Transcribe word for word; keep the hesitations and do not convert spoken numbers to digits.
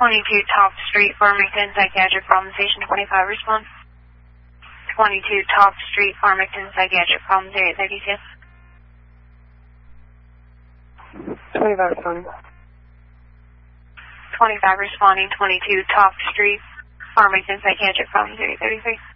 twenty-two Top Street, Farmington, psychiatric problem station twenty-five, respond. twenty-two Top Street, Farmington, psychiatric problem area thirty-two. twenty-five responding. twenty-five responding, twenty-two Top Street, Farmington, psychiatric problem area thirty-three.